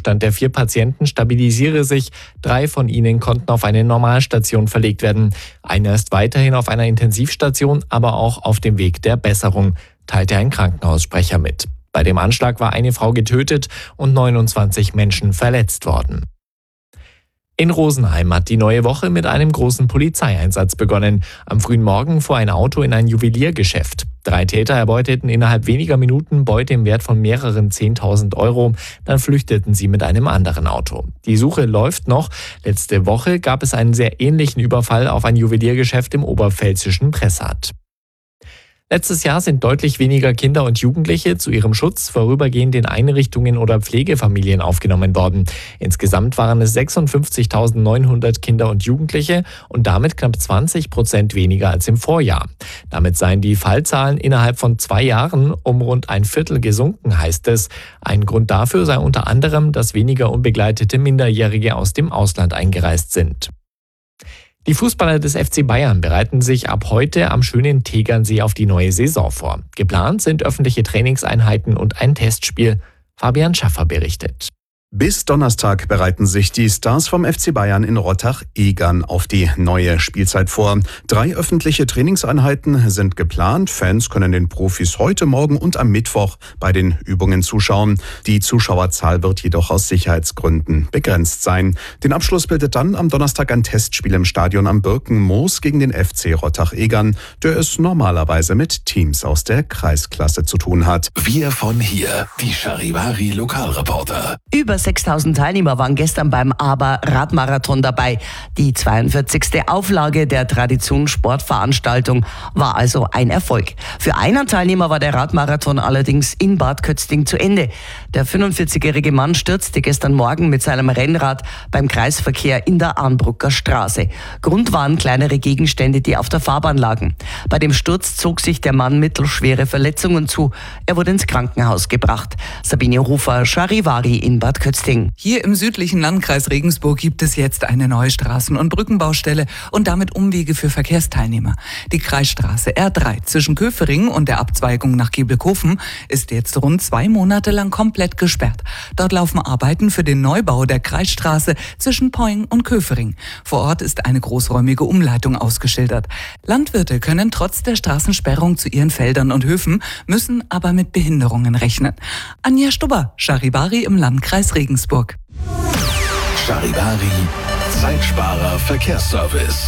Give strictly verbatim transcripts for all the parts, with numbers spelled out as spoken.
Zustand der vier Patienten stabilisiere sich. Drei von ihnen konnten auf eine Normalstation verlegt werden. Einer ist weiterhin auf einer Intensivstation, aber auch auf dem Weg der Besserung, teilte ein Krankenhaussprecher mit. Bei dem Anschlag war eine Frau getötet und neunundzwanzig Menschen verletzt worden. In Rosenheim hat die neue Woche mit einem großen Polizeieinsatz begonnen. Am frühen Morgen fuhr ein Auto in ein Juweliergeschäft. Drei Täter erbeuteten innerhalb weniger Minuten Beute im Wert von mehreren zehntausend Euro. Dann flüchteten sie mit einem anderen Auto. Die Suche läuft noch. Letzte Woche gab es einen sehr ähnlichen Überfall auf ein Juweliergeschäft im oberpfälzischen Pressat. Letztes Jahr sind deutlich weniger Kinder und Jugendliche zu ihrem Schutz vorübergehend in Einrichtungen oder Pflegefamilien aufgenommen worden. Insgesamt waren es sechsundfünfzigtausendneunhundert Kinder und Jugendliche und damit knapp zwanzig Prozent weniger als im Vorjahr. Damit seien die Fallzahlen innerhalb von zwei Jahren um rund ein Viertel gesunken, heißt es. Ein Grund dafür sei unter anderem, dass weniger unbegleitete Minderjährige aus dem Ausland eingereist sind. Die Fußballer des F C Bayern bereiten sich ab heute am schönen Tegernsee auf die neue Saison vor. Geplant sind öffentliche Trainingseinheiten und ein Testspiel. Fabian Schaffer berichtet. Bis Donnerstag bereiten sich die Stars vom F C Bayern in Rottach-Egern auf die neue Spielzeit vor. Drei öffentliche Trainingseinheiten sind geplant. Fans können den Profis heute, morgen und am Mittwoch bei den Übungen zuschauen. Die Zuschauerzahl wird jedoch aus Sicherheitsgründen begrenzt sein. Den Abschluss bildet dann am Donnerstag ein Testspiel im Stadion am Birkenmoos gegen den F C Rottach-Egern, der es normalerweise mit Teams aus der Kreisklasse zu tun hat. Wir von hier, die Charivari Lokalreporter. Über sechstausend Teilnehmer waren gestern beim Aber-Radmarathon dabei. Die zweiundvierzigste Auflage der Traditionssportveranstaltung war also ein Erfolg. Für einen Teilnehmer war der Radmarathon allerdings in Bad Kötzting zu Ende. Der fünfundvierzigjährige Mann stürzte gestern Morgen mit seinem Rennrad beim Kreisverkehr in der Arnbrucker Straße. Grund waren kleinere Gegenstände, die auf der Fahrbahn lagen. Bei dem Sturz zog sich der Mann mittelschwere Verletzungen zu. Er wurde ins Krankenhaus gebracht. Sabine Rufer, Charivari in Bad Kötzting. Hier im südlichen Landkreis Regensburg gibt es jetzt eine neue Straßen- und Brückenbaustelle und damit Umwege für Verkehrsteilnehmer. Die Kreisstraße R drei zwischen Köfering und der Abzweigung nach Giebelkofen ist jetzt rund zwei Monate lang komplett gesperrt. Dort laufen Arbeiten für den Neubau der Kreisstraße zwischen Poing und Köfering. Vor Ort ist eine großräumige Umleitung ausgeschildert. Landwirte können trotz der Straßensperrung zu ihren Feldern und Höfen, müssen aber mit Behinderungen rechnen. Anja Stubber, Charivari im Landkreis Regensburg. Charivari, Zeitsparer Verkehrsservice.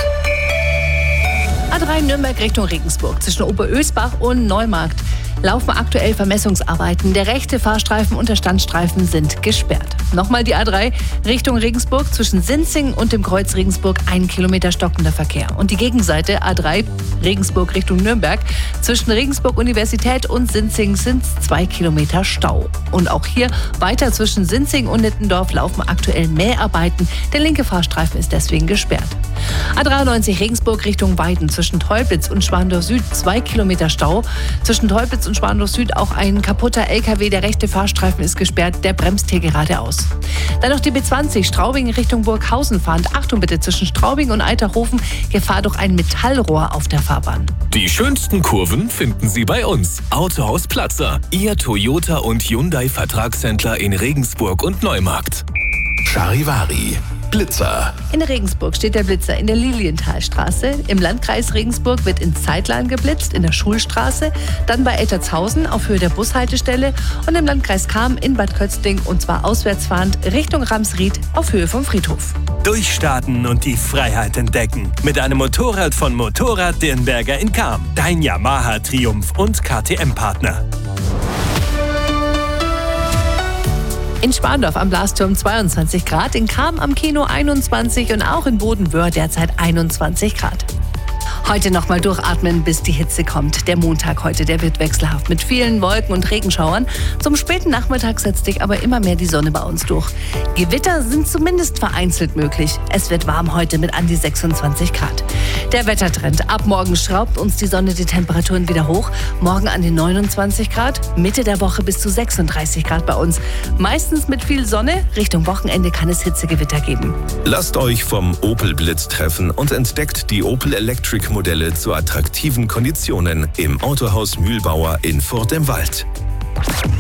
A drei Nürnberg Richtung Regensburg zwischen Oberösbach und Neumarkt laufen aktuell Vermessungsarbeiten. Der rechte Fahrstreifen und der Standstreifen sind gesperrt. Nochmal die A drei Richtung Regensburg zwischen Sinzing und dem Kreuz Regensburg ein Kilometer stockender Verkehr. Und die Gegenseite A drei Regensburg Richtung Nürnberg zwischen Regensburg Universität und Sinzing sind zwei Kilometer Stau. Und auch hier weiter zwischen Sinzing und Nittendorf laufen aktuell Mäharbeiten. Der linke Fahrstreifen ist deswegen gesperrt. A dreiundneunzig Regensburg Richtung Weiden zwischen Teupitz und Schwandorf Süd zwei Kilometer Stau. Zwischen Teupitz und Schwandorf Süd auch ein kaputter L K W. Der rechte Fahrstreifen ist gesperrt, der bremst hier geradeaus. Dann noch die B zwanzig Straubing Richtung Burghausen fahrend. Achtung bitte, zwischen Straubing und Eiterhofen Gefahr durch ein Metallrohr auf der Fahrbahn. Die schönsten Kurven finden Sie bei uns. Autohaus Platzer, Ihr Toyota und Hyundai Vertragshändler in Regensburg und Neumarkt. Charivari. Blitzer. In Regensburg steht der Blitzer in der Lilienthalstraße. Im Landkreis Regensburg wird in Zeitlan geblitzt, in der Schulstraße, dann bei Eltertshausen auf Höhe der Bushaltestelle und im Landkreis Cham in Bad Kötzting und zwar auswärts fahrend Richtung Ramsried auf Höhe vom Friedhof. Durchstarten und die Freiheit entdecken. Mit einem Motorrad von Motorrad Dirnberger in Cham. Dein Yamaha Triumph und K T M-Partner. In Spandorf am Blasturm zweiundzwanzig Grad, in Cham am Kino einundzwanzig und auch in Bodenwöhr derzeit einundzwanzig Grad. Heute nochmal durchatmen, bis die Hitze kommt. Der Montag heute, der wird wechselhaft mit vielen Wolken und Regenschauern. Zum späten Nachmittag setzt sich aber immer mehr die Sonne bei uns durch. Gewitter sind zumindest vereinzelt möglich. Es wird warm heute mit an die sechsundzwanzig Grad. Der Wettertrend. Ab morgen schraubt uns die Sonne die Temperaturen wieder hoch. Morgen an die neunundzwanzig Grad, Mitte der Woche bis zu sechsunddreißig Grad bei uns. Meistens mit viel Sonne. Richtung Wochenende kann es Hitzegewitter geben. Lasst euch vom Opel Blitz treffen und entdeckt die Opel Electric Modelle zu attraktiven Konditionen im Autohaus Mühlbauer in Furt im Wald.